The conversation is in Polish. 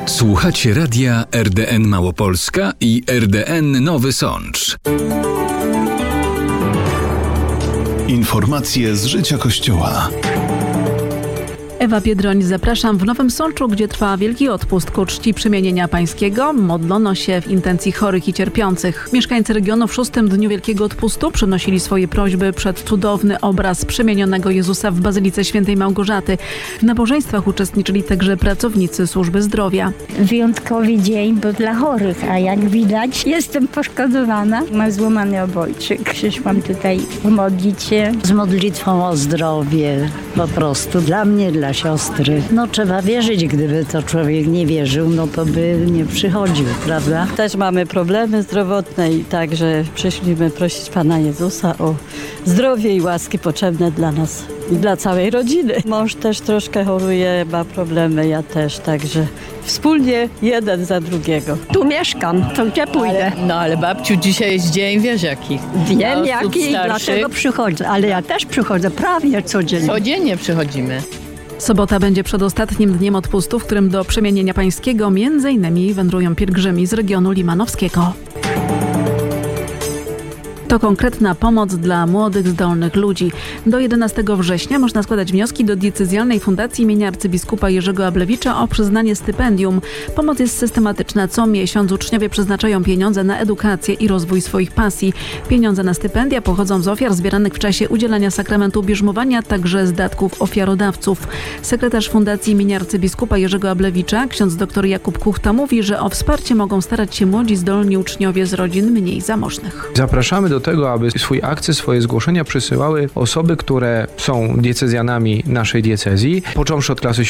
Słuchacie radia RDN Małopolska i RDN Nowy Sącz. Informacje z życia Kościoła. Ewa Biedroń, zapraszam w Nowym Sączu, gdzie trwa Wielki Odpust ku czci Przemienienia Pańskiego. Modlono się w intencji chorych i cierpiących. Mieszkańcy regionu w 6. dniu Wielkiego Odpustu przynosili swoje prośby przed cudowny obraz przemienionego Jezusa w Bazylice Świętej Małgorzaty. W nabożeństwach uczestniczyli także pracownicy służby zdrowia. Wyjątkowy dzień, bo dla chorych, a jak widać jestem poszkodowana. Mam złamany obojczyk. Przyszłam tutaj pomodlić się. Z modlitwą o zdrowie, po prostu dla mnie, dla siostry. No trzeba wierzyć, gdyby to człowiek nie wierzył, no to by nie przychodził, prawda? Też mamy problemy zdrowotne i także przyszliśmy prosić Pana Jezusa o zdrowie i łaski potrzebne dla nas i dla całej rodziny. Mąż też troszkę choruje, ma problemy, ja też, także wspólnie jeden za drugiego. Tu mieszkam, to gdzie pójdę? Ale babciu, dzisiaj jest dzień, wiesz jaki? Wiem jaki, dlatego przychodzę, ale ja też przychodzę prawie codziennie. Codziennie przychodzimy. Sobota będzie przedostatnim dniem odpustu, w którym do Przemienienia Pańskiego m.in. wędrują pielgrzymi z regionu limanowskiego. To konkretna pomoc dla młodych, zdolnych ludzi. Do 11 września można składać wnioski do Diecezjalnej Fundacji imienia arcybiskupa Jerzego Ablewicza o przyznanie stypendium. Pomoc jest systematyczna. Co miesiąc uczniowie przeznaczają pieniądze na edukację i rozwój swoich pasji. Pieniądze na stypendia pochodzą z ofiar zbieranych w czasie udzielania sakramentu bierzmowania, także z datków ofiarodawców. Sekretarz Fundacji imienia arcybiskupa Jerzego Ablewicza, ksiądz dr Jakub Kuchta, mówi, że o wsparcie mogą starać się młodzi, zdolni uczniowie z rodzin mniej zamożnych. Zapraszamy do tego, aby swój akces, swoje zgłoszenia przysyłały osoby, które są diecezjanami naszej diecezji, począwszy od klasy